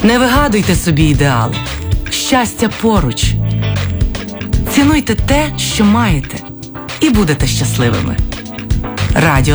Не вигадуйте собі ідеали. Щастя поруч. Цінуйте те, що маєте, і будете щасливими. Радіо